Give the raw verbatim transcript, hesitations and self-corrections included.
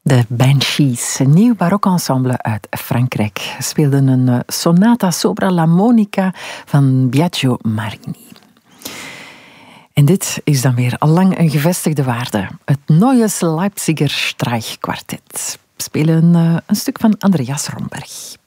De Banshees, een nieuw barokensemble uit Frankrijk, speelden een uh, sonata sopra la monica van Biagio Marini. En dit is dan weer al lang een gevestigde waarde. Het Neues Leipziger Streichquartet. Spelen uh, een stuk van Andreas Romberg.